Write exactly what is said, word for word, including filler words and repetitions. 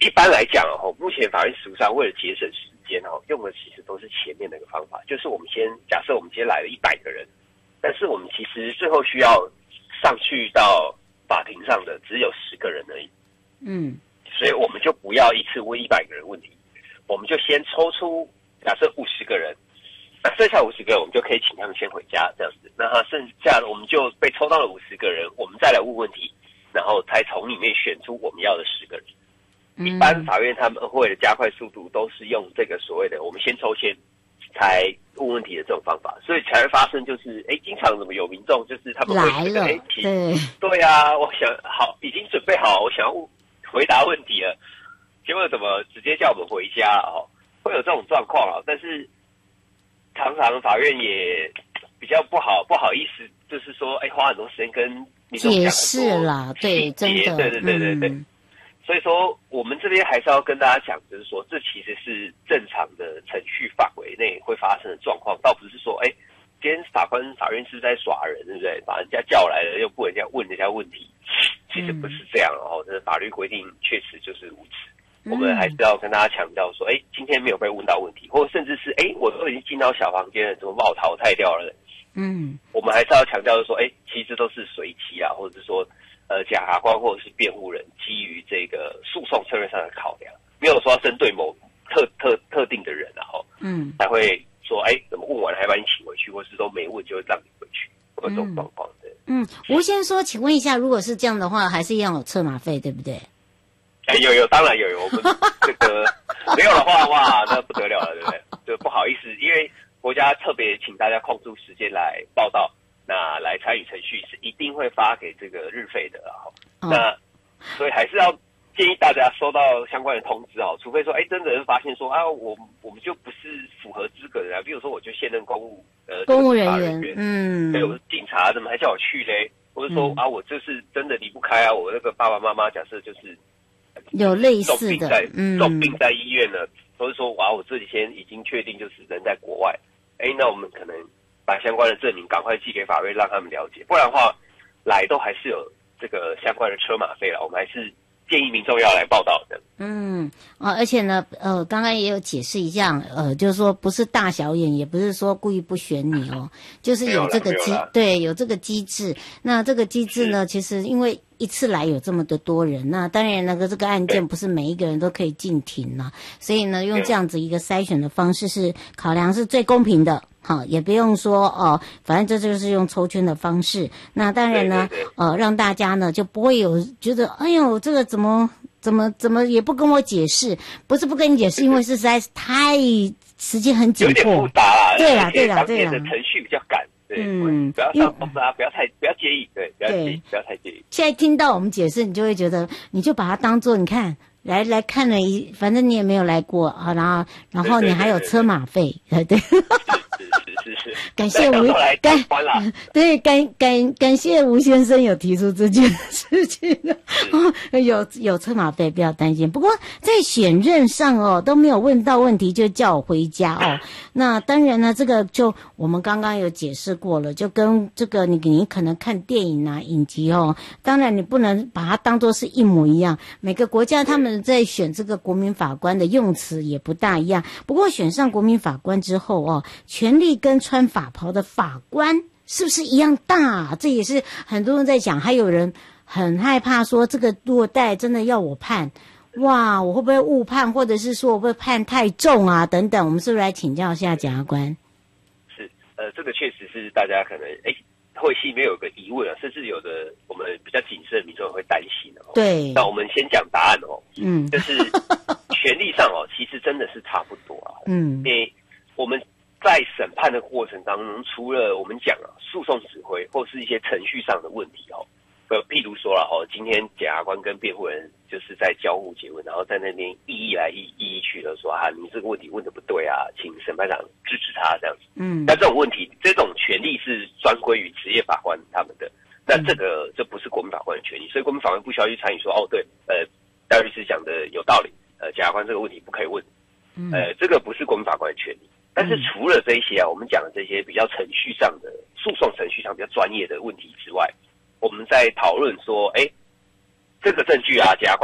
一般来讲哦，目前法院实务上为了节省时间哦，用的其实都是前面那个方法，就是我们先假设我们今天来了一百个人，但是我们其实最后需要上去到法庭上的只有十个人而已。 嗯， 所以我们就不要一次问一百个人问题，我们就先抽出假设五十个人，那剩下五十个人我们就可以请他们先回家这样子。那他剩下的我们就被抽到了五十个人，我们再来问问题，然后才从里面选出我们要的十个人。 嗯、 一般法院他们为了加快速度，都是用这个所谓的我们先抽签才问问题的这种方法，所以才会发生就是哎，经常怎么有民众就是他们会来了， 哎， 对对啊，我想好已经准备好，我想要回答问题了，结果怎么直接叫我们回家哦？会有这种状况啊，但是常常法院也比较不好不好意思，就是说，哎，花很多时间跟民众讲解释啦，对，真的， 对对对对对。嗯、所以说，我们这边还是要跟大家讲，就是说，这其实是正常的程序范围内会发生的状况，倒不是说，哎，今天法官法院是在耍人，对不对？把人家叫来了，又不人家问人家问题。其实不是这样哦，这法律规定确实就是如此。嗯、我们还是要跟大家强调说，哎，今天没有被问到问题，或者甚至是哎，我都已经进到小房间了，怎么把我淘汰掉了？ 嗯， 我们还是要强调说，哎，其实都是随机啊，或者是说，呃，检察官或者是辩护人基于这个诉讼策略上的考量，没有说要针对某特特特定的人，然后嗯，才会说，哎，怎么问完了还把你请回去，或是都没问就让你回去，会有这种状况的。 嗯，吴先生说，请问一下，如果是这样的话，还是一样有车马费，对不对？ 哎，有有，当然有有，我们这个没有的话，哇，那不得了了，对不对？就不好意思，因为国家特别请大家空出时间来报道，那来参与程序是一定会发给这个日费的哈。哦、那所以还是要建议大家收到相关的通知哦，除非说，哎，真的是发现说啊，我我们就不是符合资格的啊，比如说我就现任公务呃公务人员，嗯， 对，我是警察，怎么还叫我去嘞？或者说、嗯、啊，我就是真的离不开啊，我那个爸爸妈妈假设就是有类似的， 嗯，重病在医院了，或者说啊，我这几天已经确定就是人在国外，哎，那我们可能把相关的证明赶快寄给法院，让他们了解，不然的话来都还是有这个相关的车马费了，我们还是建议民众要来报道的。 嗯啊，而且呢，呃，刚刚也有解释一下，呃，就是说不是大小眼，也不是说故意不选你哦，就是有这个机，对，有这个机制。那这个机制呢，其实因为一次来有这么的多人，那当然那个这个案件不是每一个人都可以进庭了，所以呢，用这样子一个筛选的方式是考量是最公平的。好，也不用说哦，反正这就是用抽签的方式。那当然呢，对对对呃，让大家呢就不会有觉得，哎呦，这个怎么怎么怎么也不跟我解释，不是不跟你解释，因为是实在是太时间很紧迫， 有点复杂啦。 对啦，对啦，对啦， 的程序比较赶。对， 嗯， 不要上风啊，不要太不要介意，对，不要介意，不要太介意。 现在听到我们解释，你就会觉得，你就把它当做你看。来来看了一，反正你也没有来过啊，然后然后你还有车马费，对对。 是是是是。感谢吴感对感感感谢吴先生有提出这件事情哦，有有车马费不要担心。不过在选任上哦都没有问到问题就叫我回家哦。那当然呢，这个就我们刚刚有解释过了，就跟这个你你可能看电影啊影集哦，当然你不能把它当作是一模一样，每个国家他们在选这个国民法官的用词也不大一样。不过选上国民法官之后哦，权力跟穿法袍的法官是不是一样大？这也是很多人在讲，还有人很害怕说，这个如果带真的要我判，哇，我会不会误判，或者是说我会判太重啊等等。我们是不是来请教一下检察官？ 是，呃，这个确实是大家可能哎。会心里面有个疑问啊，甚至有的我们比较谨慎的民众也会担心哦。 对， 那我们先讲答案哦。嗯，就是权利上哦，其实真的是差不多啊。嗯，因为我们在审判的过程当中，除了我们讲啊诉讼指挥或是一些程序上的问题哦，呃，譬如说了哦，今天检察官跟辩护人就是在交互诘问，然后在那边异议来异议去的说啊，你这个问题问的不对啊，请审判长支持他这样子。嗯，那这种问题，这种权利是专归于职业法官他们的，那这个这不是国民法官的权利，所以国民法官不需要去参与说哦，对，呃，戴律师讲的有道理，呃，检察官这个问题不可以问，呃，这个不是国民法官的权利。但是除了这一些啊，我们讲的这些比较程序上的诉讼程序上比较专业的问题之外，我们在讨论说，哎，这个证据啊，检察官